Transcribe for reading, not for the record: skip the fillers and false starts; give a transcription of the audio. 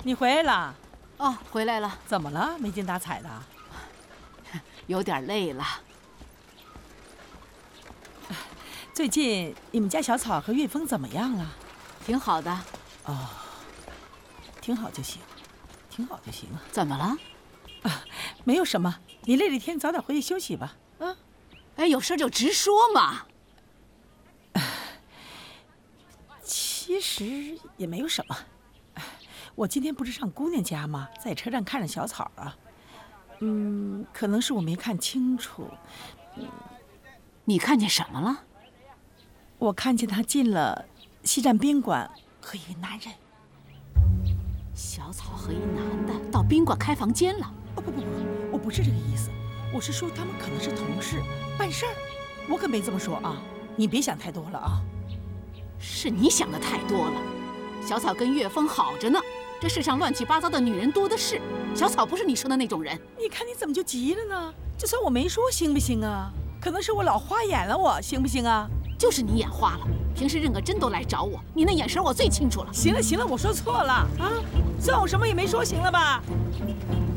你回来了？ 哦，回来了。 怎么了？没精打采的？ 有点累了。 最近你们家小草和岳峰怎么样了？ 挺好的。 哦，挺好就行，挺好就行啊。 怎么了？ 啊，没有什么。你累了一天，早点回去休息吧。啊。 哎，有事就直说嘛。 其实也没有什么。我今天不是上姑娘家吗？在车站看着小草啊。可能是我没看清楚。 你看见什么了？ 我看见他进了西站宾馆和一个男人。 小草和一男的到宾馆开房间了？ 哦不，我不是这个意思。我是说他们可能是同事办事儿。我可没这么说啊，你别想太多了啊。 是你想的太多了。小草跟岳峰好着呢，这世上乱七八糟的女人多的是。小草不是你说的那种人。 你看你怎么就急了呢？就算我没说行不行啊？可能是我老花眼了，我行不行啊？ 就是你眼花了，平时认个真都来找我，你那眼神我最清楚了。 行了，我说错了啊，算我什么也没说，行了吧？